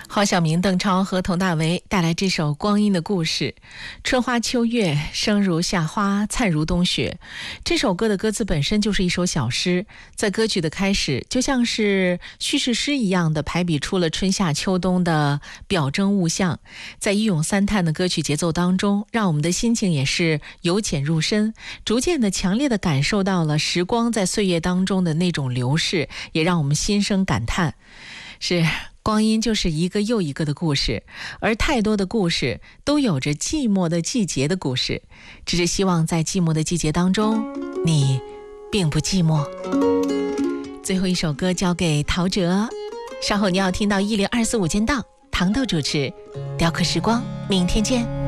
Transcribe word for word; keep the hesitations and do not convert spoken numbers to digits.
黄晓明、邓超和佟大为带来这首《光阴的故事》。春花秋月，生如夏花，灿如冬雪。这首歌的歌词本身就是一首小诗，在歌曲的开始就像是叙事诗一样的排比出了春夏秋冬的表征物象，在一咏三叹的歌曲节奏当中，让我们的心情也是由浅入深，逐渐的强烈的感受到了时光在岁月当中的那种流逝，也让我们心生感叹。是，光阴就是一个又一个的故事，而太多的故事都有着寂寞的季节的故事，只是希望在寂寞的季节当中，你并不寂寞。最后一首歌交给陶喆，稍后你要听到一零二四午间档，糖豆主持，雕刻时光，明天见。